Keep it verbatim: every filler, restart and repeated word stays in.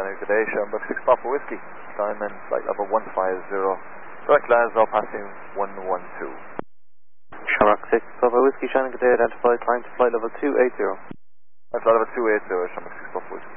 Shannon, good day, Shamrock six Papa Whiskey, Diamond, flight level one five zero, direct Glasgow, passing one one two. Shamrock six Papa Whiskey, Shannon, good day, identify, climb to flight level two eight zero. Flight level two eight zero, Shamrock six Papa Whiskey.